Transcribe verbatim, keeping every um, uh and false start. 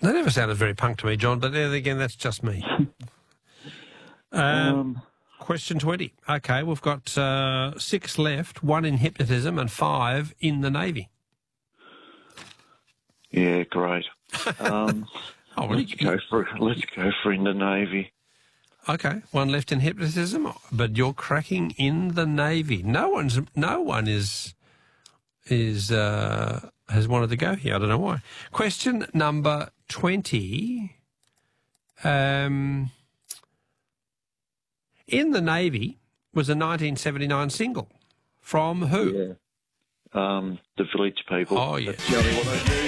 They never sounded very punk to me, John, but then again, that's just me. um, Um, question twenty. Okay, we've got uh, six left, one in hypnotism and five in the Navy. yeah, great. Um, Oh, well, let's you- go for let's go for in the Navy. Okay, one left in hypnotism, but you're cracking in the Navy. No one's, no one is, is uh, has wanted to go here. I don't know why. Question number twenty. Um, in the Navy was a nineteen seventy-nine single from who? Yeah. Um, the Village People. Oh, yeah. That's the only one I knew.